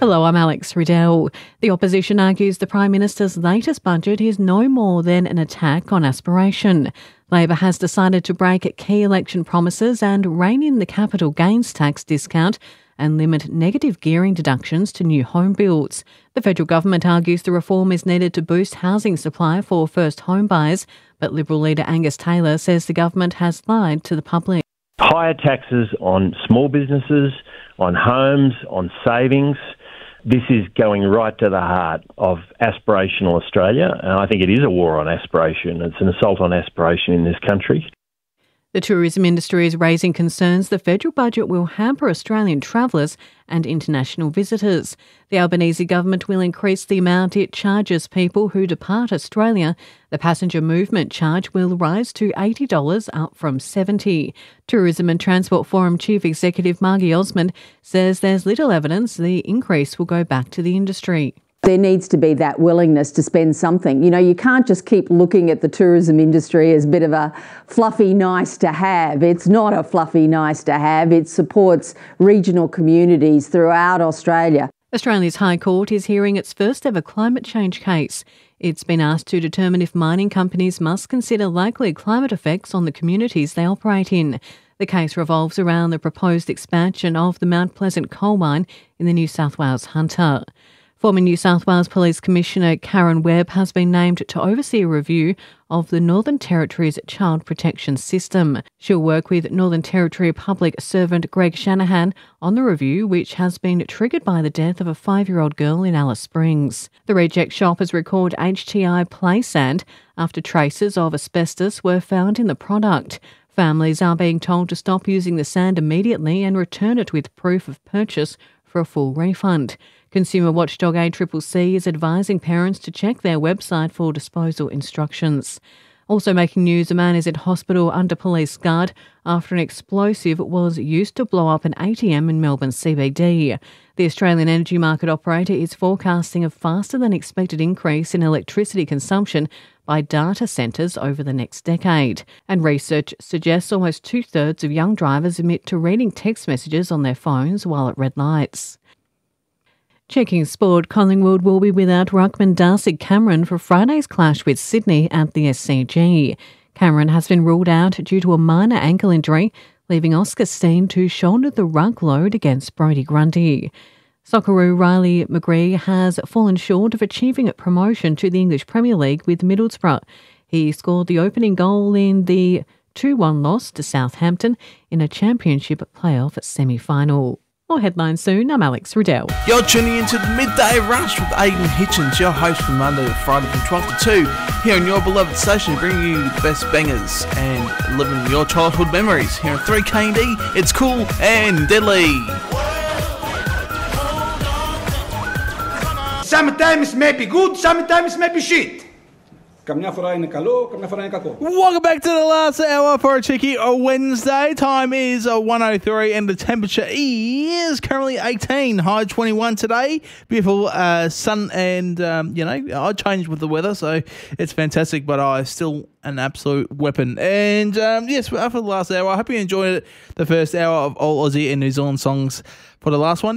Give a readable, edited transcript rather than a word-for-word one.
Hello, I'm Alex Riddell. The opposition argues the Prime Minister's latest budget is no more than an attack on aspiration. Labor has decided to break key election promises and rein in the capital gains tax discount and limit negative gearing deductions to new home builds. The federal government argues the reform is needed to boost housing supply for first home buyers, but Liberal leader Angus Taylor says the government has lied to the public. Higher taxes on small businesses, on homes, on savings. This is going right to the heart of aspirational Australia, and I think it is a war on aspiration. It's an assault on aspiration in this country. The tourism industry is raising concerns the federal budget will hamper Australian travellers and international visitors. The Albanese government will increase the amount it charges people who depart Australia. The passenger movement charge will rise to $80, up from $70. Tourism and Transport Forum Chief Executive Margie Osmond says there's little evidence the increase will go back to the industry. There needs to be that willingness to spend something. You know, you can't just keep looking at the tourism industry as a bit of a fluffy nice to have. It's not a fluffy nice to have. It supports regional communities throughout Australia. Australia's High Court is hearing its first ever climate change case. It's been asked to determine if mining companies must consider likely climate effects on the communities they operate in. The case revolves around the proposed expansion of the Mount Pleasant coal mine in the New South Wales Hunter. Former New South Wales Police Commissioner Karen Webb has been named to oversee a review of the Northern Territory's child protection system. She'll work with Northern Territory Public Servant Greg Shanahan on the review, which has been triggered by the death of a 5-year-old girl in Alice Springs. The reject shop has recalled HTI play sand after traces of asbestos were found in the product. Families are being told to stop using the sand immediately and return it with proof of purchase for a full refund. Consumer watchdog ACCC is advising parents to check their website for disposal instructions. Also making news, a man is in hospital under police guard after an explosive was used to blow up an ATM in Melbourne CBD. The Australian energy market operator is forecasting a faster than expected increase in electricity consumption by data centres over the next decade. And research suggests almost 2/3 of young drivers admit to reading text messages on their phones while at red lights. Checking sport, Collingwood will be without ruckman Darcy Cameron for Friday's clash with Sydney at the SCG. Cameron has been ruled out due to a minor ankle injury, leaving Oscar Steen to shoulder the ruck load against Brodie Grundy. Socceroo Riley McGree has fallen short of achieving a promotion to the English Premier League with Middlesbrough. He scored the opening goal in the 2-1 loss to Southampton in a championship playoff semi-final. More headlines soon. I'm Alex Riddell. You're tuning into the Midday Rush with Aidan Hitchens, your host from Monday to Friday from 12 to 2, here on your beloved station, bringing you the best bangers and living your childhood memories. Here on 3KD, it's cool and deadly. Sometimes may be good, sometimes may be shit. Καμιά φορά είναι καλό, καμιά φορά είναι κακό. Welcome back to the last hour for a cheeky Wednesday. Time is 1:03 and the temperature is currently 18, high 21 today. Beautiful sun and, I changed with the weather, so it's fantastic, but I still an absolute weapon. And, yes, after the last hour, I hope you enjoyed it, the first hour of all Aussie and New Zealand songs for the last one.